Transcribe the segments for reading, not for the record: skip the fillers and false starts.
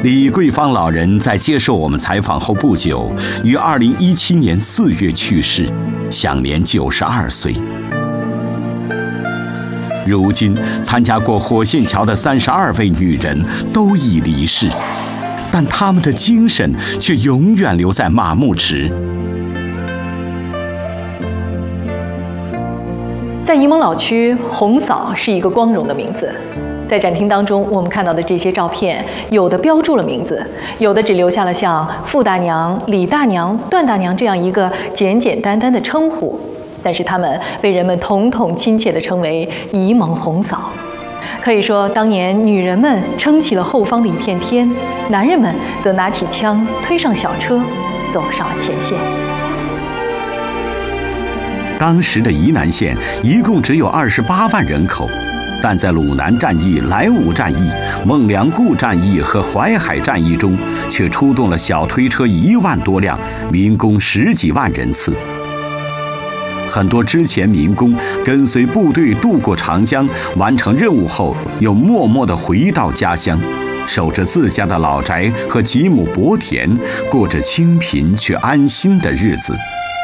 李桂芳老人在接受我们采访后不久，于2017年4月去世，享年92岁。如今，参加过火线桥的32位女人都已离世，但她们的精神却永远留在马木池。 在沂蒙老区，红嫂是一个光荣的名字。在展厅当中，我们看到的这些照片，有的标注了名字，有的只留下了像傅大娘、李大娘、段大娘这样一个简简单单的称呼，但是她们被人们统统亲切地称为沂蒙红嫂。可以说，当年女人们撑起了后方的一片天，男人们则拿起枪，推上小车，走上了前线。 当时的沂南县一共只有28万人口，但在鲁南战役、莱芜战役、孟良崮战役和淮海战役中，却出动了小推车1万多辆，民工10几万人次。很多之前民工跟随部队渡过长江，完成任务后，又默默地回到家乡，守着自家的老宅和几亩薄田，过着清贫却安心的日子。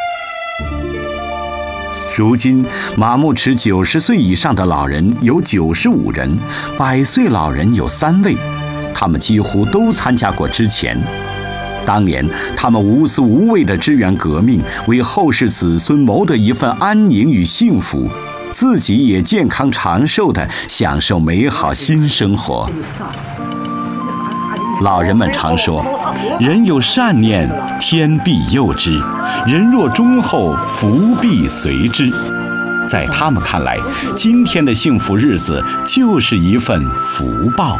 如今，马木池90岁以上的老人有95人，100岁老人有3位，他们几乎都参加过之前。当年，他们无私无畏地支援革命，为后世子孙谋得一份安宁与幸福，自己也健康长寿地享受美好新生活。老人们常说，人有善念，天必佑之；人若忠厚，福必随之。在他们看来，今天的幸福日子就是一份福报。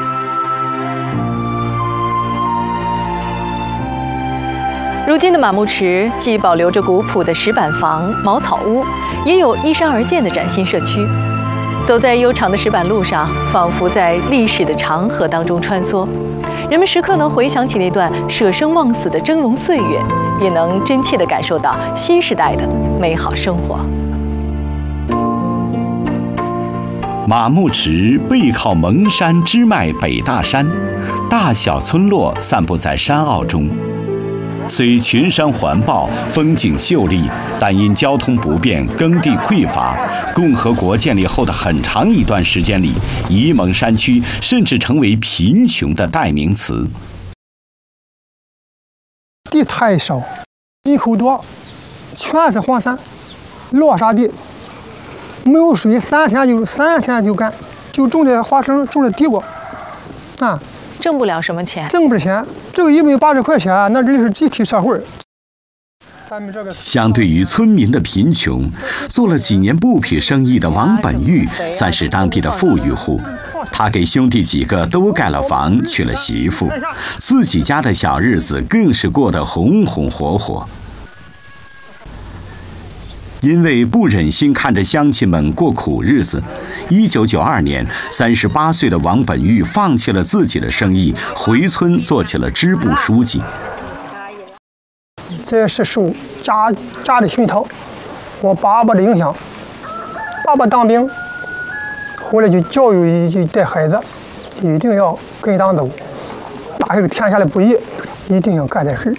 如今的马木池既保留着古朴的石板房、茅草屋，也有依山而建的崭新社区。走在悠长的石板路上，仿佛在历史的长河当中穿梭。人们时刻能回想起那段舍生忘死的峥嵘岁月，也能真切地感受到新时代的美好生活。 马木池背靠蒙山支脉北大山，大小村落散布在山坳中。虽群山环抱，风景秀丽，但因交通不便、耕地匮乏，共和国建立后的很长一段时间里，沂蒙山区甚至成为贫穷的代名词。 地太少，人口多，全是荒山、落沙地，没有水，3天就干，就种点花生，种点地瓜，啊。 挣不了什么钱， 挣不了钱。这个180块钱，那这里是集体社会。 相对于村民的贫穷，做了几年布匹生意的王本玉算是当地的富裕户。他给兄弟几个都盖了房，娶了媳妇，自己家的小日子更是过得红红火火。因为不忍心看着乡亲们过苦日子，1992年，38岁的王本玉放弃了自己的生意，回村做起了支部书记。 这是受家的熏陶，我爸爸的影响。爸爸当兵，回来就教育一代孩子，一定要跟党走，打这个天下的不易，一定要干点事。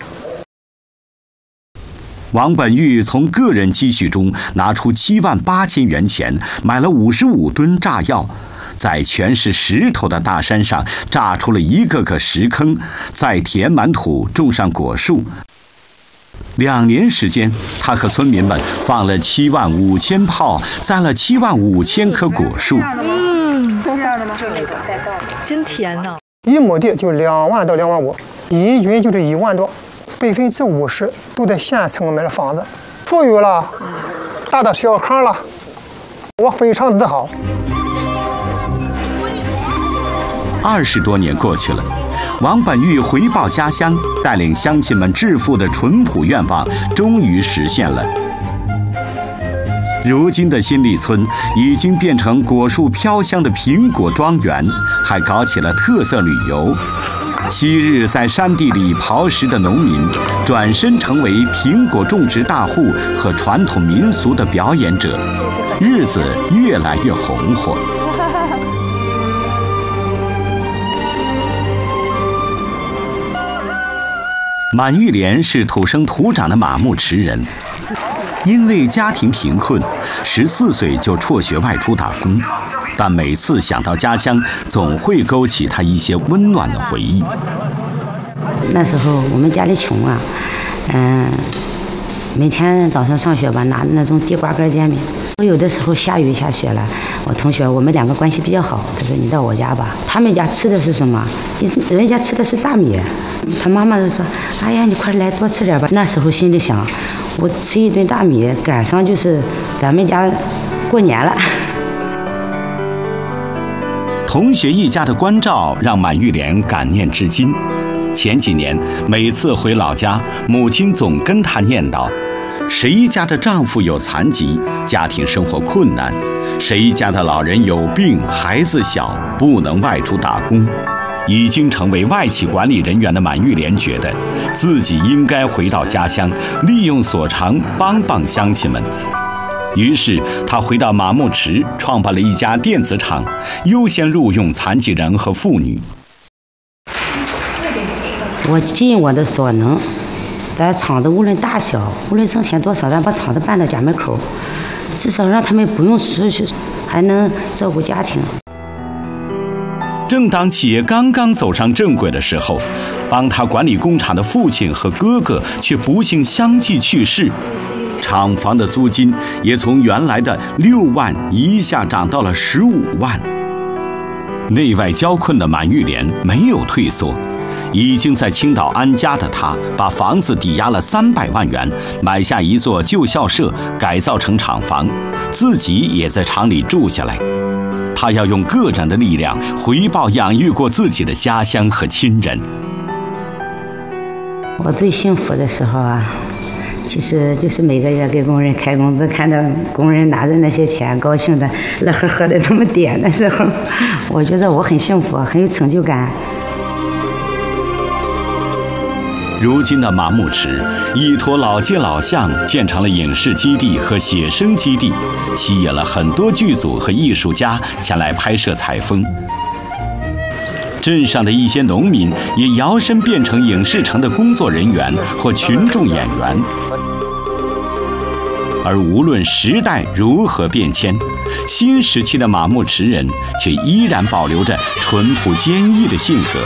王本玉从个人积蓄中拿出7万8千元钱，买了55吨炸药，在全是石头的大山上炸出了一个个石坑，再填满土，种上果树。2年时间，他和村民们放了7万5千炮，栽了7万5千棵果树。 真甜呢 ！1亩地就2万到2万5，一均就是1万多。50%都在县城买了房子，富裕了，大的小康了，我非常自豪。 20多年过去了，王本玉回报家乡，带领乡亲们致富的淳朴愿望终于实现了。如今的新立村已经变成果树飘香的苹果庄园，还搞起了特色旅游。昔日在山地里刨食的农民，转身成为苹果种植大户和传统民俗的表演者，日子越来越红火。 满玉莲是土生土长的马木池人，因为家庭贫困，14岁就辍学外出打工，但每次想到家乡，总会勾起他一些温暖的回忆。 那时候我们家里穷啊，每天早上上学吧，拿那种地瓜干煎饼。我有的时候下雨下雪了，我们2个关系比较好，他说你到我家吧。他们家吃的是什么？人家吃的是大米。他妈妈就说：“哎呀，你快来多吃点吧。”那时候心里想，我吃一顿大米，赶上就是咱们家过年了。 同学一家的关照让满玉莲感念至今。前几年每次回老家，母亲总跟她念叨：谁家的丈夫有残疾，家庭生活困难；谁家的老人有病，孩子小，不能外出打工。已经成为外企管理人员的满玉莲觉得，自己应该回到家乡，利用所长帮帮乡亲们。于是，他回到马木池，创办了一家电子厂，优先录用残疾人和妇女。 我尽我的所能，咱厂子无论大小，无论挣钱多少，咱把厂子办到家门口，至少让他们不用出去，还能照顾家庭。 正当企业刚刚走上正轨的时候，帮他管理工厂的父亲和哥哥却不幸相继去世，厂房的租金也从原来的6万一下涨到了15万。内外交困的满玉莲没有退缩，已经在青岛安家的他，把房子抵押了300万元，买下一座旧校舍，改造成厂房，自己也在厂里住下来。他要用个人的力量回报养育过自己的家乡和亲人。 我最幸福的时候啊，其实就是每个月给工人开工资，看到工人拿着那些钱，高兴的乐呵呵的这么点的时候，我觉得我很幸福，很有成就感。 如今的马木池一坨老街老巷建成了影视基地和写生基地，吸引了很多剧组和艺术家前来拍摄采风。镇上的一些农民也摇身变成影视城的工作人员或群众演员。而无论时代如何变迁，新时期的马木池人却依然保留着淳朴坚毅的性格。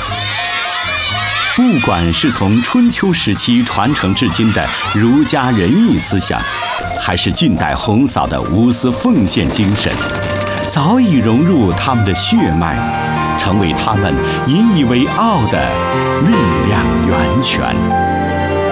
不管是从春秋时期传承至今的儒家仁义思想，还是近代红嫂的无私奉献精神，早已融入他们的血脉，成为他们引以为傲的力量源泉。